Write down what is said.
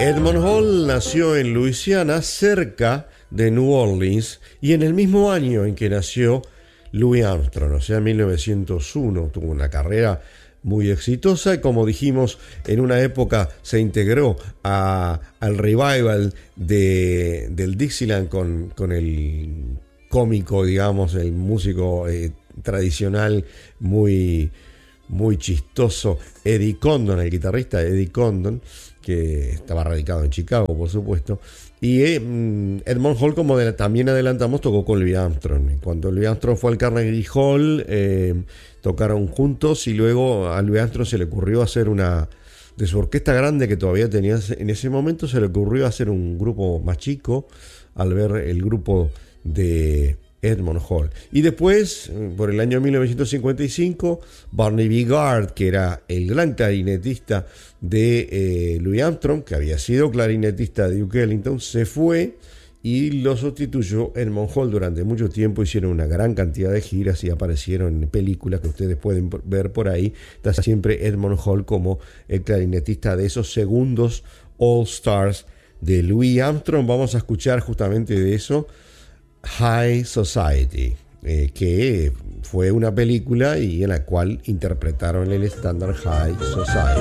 Edmond Hall nació en Luisiana, cerca de New Orleans, y en el mismo año en que nació Louis Armstrong, o sea, en 1901. Tuvo una carrera muy exitosa y, como dijimos, en una época se integró al revival del Dixieland con el cómico, digamos, el músico tradicional muy chistoso Eddie Condon, el guitarrista Eddie Condon, que estaba radicado en Chicago, por supuesto. Y Edmond Hall, como también adelantamos, tocó con Louis Armstrong. Cuando Louis Armstrong fue al Carnegie Hall, tocaron juntos, y luego a Louis Armstrong se le ocurrió hacer de su orquesta grande que todavía tenía en ese momento, se le ocurrió hacer un grupo más chico al ver el grupo de Edmond Hall. Y después, por el año 1955, Barney Bigard, que era el gran clarinetista de Louis Armstrong, que había sido clarinetista de Duke Ellington, se fue y lo sustituyó Edmond Hall. Durante mucho tiempo hicieron una gran cantidad de giras y aparecieron en películas que ustedes pueden ver por ahí. Está siempre Edmond Hall como el clarinetista de esos segundos All Stars de Louis Armstrong. Vamos a escuchar justamente de eso High Society, que fue una película y en la cual interpretaron el estándar High Society.